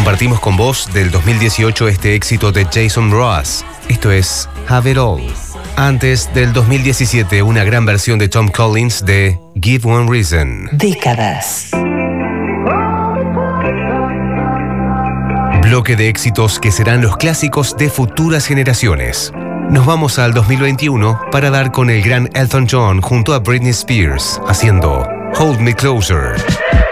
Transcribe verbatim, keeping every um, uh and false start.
Compartimos con vos del dos mil dieciocho este éxito de Jason Mraz. Esto es Have It All. Antes del dos mil diecisiete, una gran versión de Tom Collins de Give One Reason. Décadas. Bloque de éxitos que serán los clásicos de futuras generaciones. Nos vamos al dos mil veintiuno para dar con el gran Elton John junto a Britney Spears haciendo Hold Me Closer.